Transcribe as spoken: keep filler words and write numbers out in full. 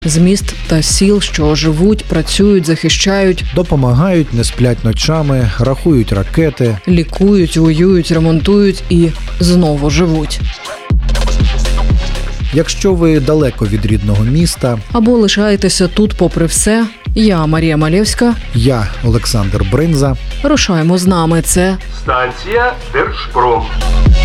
з міст та сіл, що живуть, працюють, захищають, Допомагають, не сплять ночами, рахують ракети. лікують, воюють, ремонтують і знову живуть. Якщо ви далеко від рідного міста, Або лишаєтеся тут попри все. Я, Марія Малєвська. я, Олександр Бринза. Рушаємо з нами. Це Станція Держпром.